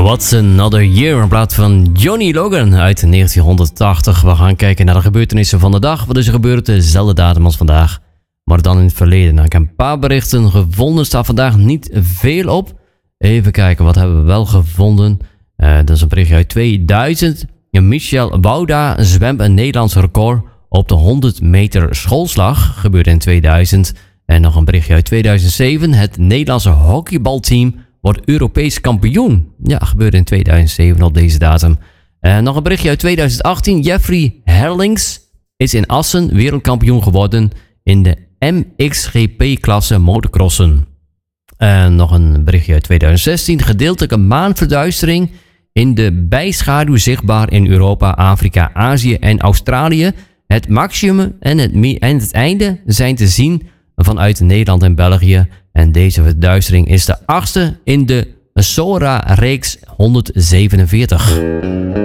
What's Another Year in plaats van Johnny Logan uit 1980. We gaan kijken naar de gebeurtenissen van de dag. Wat is er gebeurd? Dezelfde datum als vandaag, maar dan in het verleden. Nou, ik heb een paar berichten gevonden. Staat vandaag niet veel op. Even kijken, wat hebben we wel gevonden? Dat is een berichtje uit 2000. Michel Bouda zwemt een Nederlands record op de 100 meter schoolslag. Gebeurde in 2000. En nog een berichtje uit 2007. Het Nederlandse hockeybalteam wordt Europees kampioen. Ja, gebeurde in 2007 op deze datum. En nog een berichtje uit 2018. Jeffrey Herlings is in Assen wereldkampioen geworden in de MXGP-klasse motocrossen. En nog een berichtje uit 2016. Gedeeltelijke maanverduistering in de bijschaduw zichtbaar in Europa, Afrika, Azië en Australië. Het maximum en het einde zijn te zien vanuit Nederland en België. En deze verduistering is de 8e in de Sora-reeks 147.